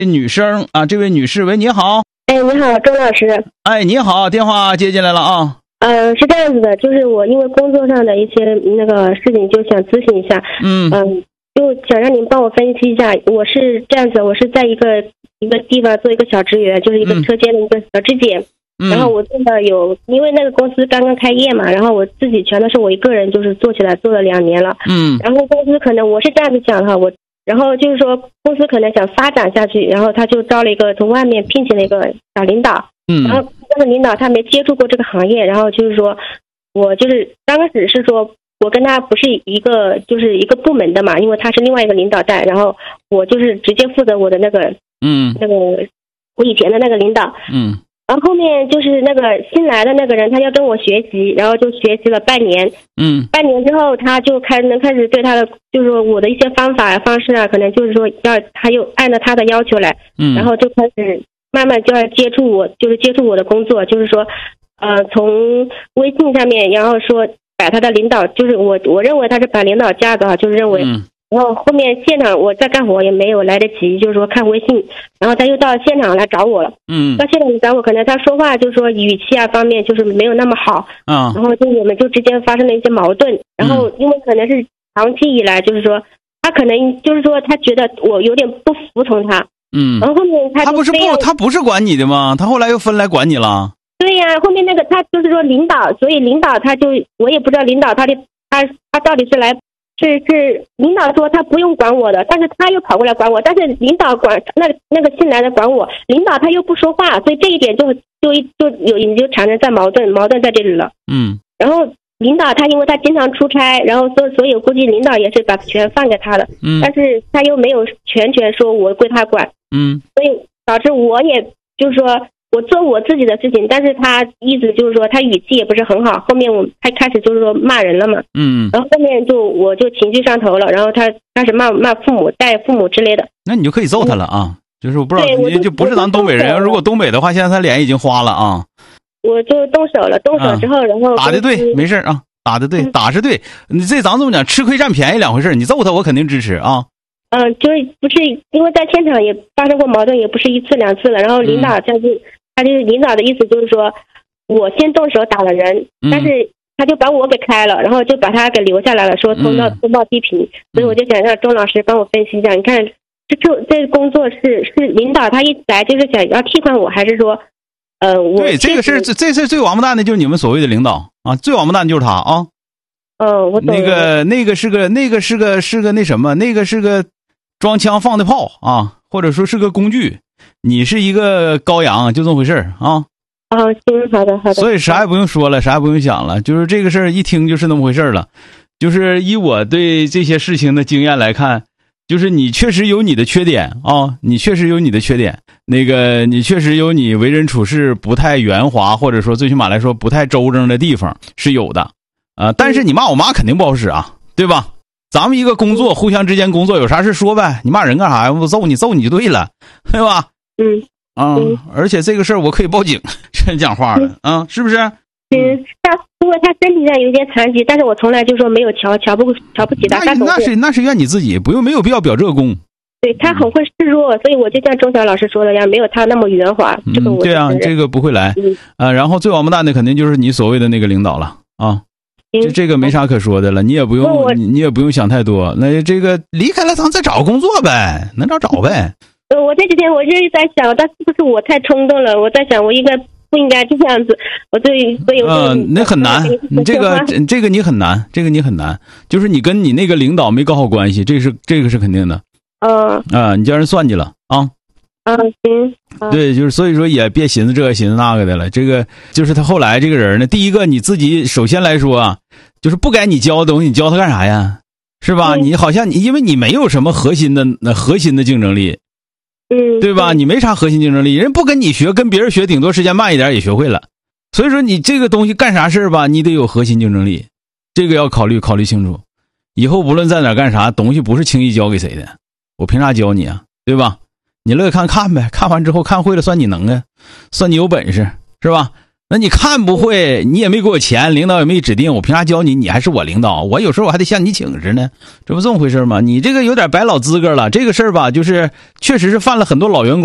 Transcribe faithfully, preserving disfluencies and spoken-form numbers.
女生啊，这位女士，喂，你好。 哎，你好，周老师。 哎，你好，电话接进来了啊。 呃，是这样子的，就是我因为工作上的一些那个事情，就想咨询一下。 嗯嗯、呃，就想让您帮我分析一下。我是这样子，我是在一个一个地方做一个小职员，就是一个车间的一个小质检。嗯、然后我做的有，因为那个公司刚刚开业嘛，然后我自己全都是我一个人，就是做起来做了两年了。 嗯。 然后公司可能我是这样子想哈，我。然后就是说，公司可能想发展下去，然后他就招了一个从外面聘请了一个小领导。 嗯。 然后这个领导他没接触过这个行业，然后就是说，我就是刚开始是说我跟他不是一个就是一个部门的嘛，因为他是另外一个领导带，然后我就是直接负责我的那个嗯那个我以前的那个领导。 嗯。 然后后面就是那个新来的那个人，他要跟我学习，然后就学习了半年。 嗯。 半年之后，他就开能开始对他的，就是说我的一些方法方式啊，可能就是说要他又按照他的要求来。 嗯。 然后就开始慢慢就要接触我，就是接触我的工作，就是说，呃，从微信上面，然后说把他的领导，就是我我认为他是把领导架的，就是认为。 嗯。 然后后面现场我在干活也没有来得及，就是说看微信，然后他又到现场来找我了。 嗯。 到现场找我，可能他说话就是说语气啊方面就是没有那么好。 啊。 然后就我们就之间发生了一些矛盾，然后因为可能是长期以来就是说他可能就是说他觉得我有点不服从他。 嗯。 然后后面他他不是不他不是管你的吗？他后来又分来管你了。 对呀、啊，后面那个他就是说领导，所以领导他就我也不知道领导他的他他到底是来。是是，领导说他不用管我的，但是他又跑过来管我，但是领导管那那个新来的管我，领导他又不说话，所以这一点就就就有你就产生在矛盾，矛盾在这里了。 嗯。 然后领导他因为他经常出差，然后所所以估计领导也是把权放给他的。 嗯。 但是他又没有全权说我归他管。 嗯。 所以导致我也就是说。我做我自己的事情，但是他意思就是说他语气也不是很好，后面我他开始就是说骂人了嘛。 嗯。 然后后面就我就情绪上头了，然后他开始骂骂父母带父母之类的。 那你就可以揍他了啊！嗯、就是我不知道你就就不是咱东北人，如果东北的话，现在他脸已经花了啊。 我就动手了，动手之后，啊、然后打的对，没事啊，打的对，打是对。你这咱这么讲，吃亏占便宜两回事，你揍他我肯定支持啊。 嗯，就是不是因为在现场也发生过矛盾，也不是一次两次了，然后领导就。嗯他就是领导的意思，就是说，我先动手打了人， 嗯、 但是他就把我给开了，然后就把他给留下来了，说通报通报批评。嗯、所以我就想让钟老师帮我分析一下，你看这这这个工作是是领导他一来就是想要替换我，还是说，呃，我对这个是这这事最王八蛋的就是你们所谓的领导啊，最王八蛋就是他啊。 嗯，我懂了。 那个那个是个那个是个是个那什么，那个是个装枪放的炮啊，或者说是个工具。你是一个羔羊，就这么回事儿啊。 哦，行，好的，好的。 所以啥也不用说了，啥也不用想了，就是这个事儿一听就是那么回事儿了。就是以我对这些事情的经验来看，就是你确实有你的缺点啊，你确实有你的缺点，那个你确实有你为人处事不太圆滑，或者说最起码来说不太周正的地方是有的啊。但是你骂我妈肯定不好使啊，对吧？咱们一个工作，互相之间工作，有啥事说呗。你骂人干啥呀？我揍你，揍你就对了，对吧？ 嗯啊， 嗯而且这个事儿我可以报警，真讲话了啊，是不是？ 嗯，他因为他身体上有一些残疾，但是我从来就说没有瞧瞧不瞧不起他。 那那是那是怨你自己，不用没有必要表这个功。 对他很会示弱，所以我就像钟晓老师说的一样，没有他那么圆滑。 嗯、 这个我对啊，这个不会来。 嗯啊，然后最王八蛋的肯定就是你所谓的那个领导了啊。这这个没啥可说的了，你也不用你你也不用想太多。那这个离开了，咱再找工作呗，能找找呗。 呃，我这几天我就是在想，但是不是我太冲动了？我在想，我应该不应该这样子？我对，所以我呃，那很难，你这个这个你很难，这个你很难，就是你跟你那个领导没搞好关系，这是这个是肯定的。 嗯啊，你叫人算计了啊。 嗯，行。 对，就是所以说也别寻思这个寻思那个的了。这个就是他后来这个人呢，第一个你自己首先来说啊，就是不该你教的东西，你教他干啥呀？是吧？ 嗯、 你好像你因为你没有什么核心的那核心的竞争力， 嗯， 对吧？你没啥核心竞争力，人不跟你学，跟别人学，顶多时间慢一点也学会了。所以说你这个东西干啥事儿吧，你得有核心竞争力，这个要考虑考虑清楚。以后无论在哪干啥，东西不是轻易教给谁的，我凭啥教你啊？对吧？你乐意看看呗，看完之后看会了算你能啊，算你有本事是吧？ 那你看不会，你也没给我钱，领导也没指定，我凭啥教你？你还是我领导，我有时候我还得向你请示呢，这不这么回事吗？你这个有点摆老资格了。这个事儿吧，就是确实是犯了很多老员工